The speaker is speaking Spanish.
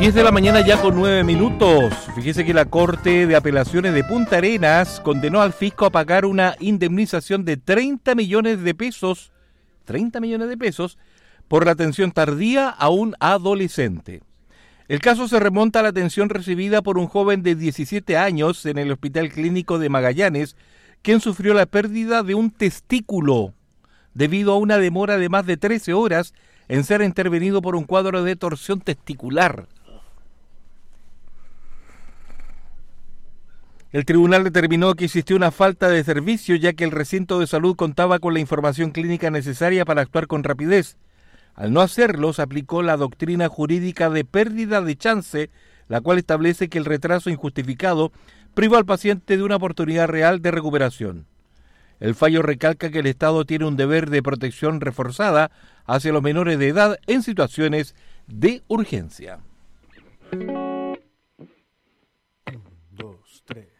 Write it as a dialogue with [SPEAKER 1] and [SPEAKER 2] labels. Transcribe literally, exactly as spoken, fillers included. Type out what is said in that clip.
[SPEAKER 1] diez de la mañana ya con nueve minutos. Fíjese que la Corte de Apelaciones de Punta Arenas condenó al fisco a pagar una indemnización de treinta millones de pesos, treinta millones de pesos, por la atención tardía a un adolescente. El caso se remonta a la atención recibida por un joven de diecisiete años en el Hospital Clínico de Magallanes, quien sufrió la pérdida de un testículo debido a una demora de más de trece horas en ser intervenido por un cuadro de torsión testicular. El tribunal determinó que existió una falta de servicio, ya que el recinto de salud contaba con la información clínica necesaria para actuar con rapidez. Al no hacerlo, se aplicó la doctrina jurídica de pérdida de chance, la cual establece que el retraso injustificado privó al paciente de una oportunidad real de recuperación. El fallo recalca que el Estado tiene un deber de protección reforzada hacia los menores de edad en situaciones de urgencia.
[SPEAKER 2] Un, dos, tres.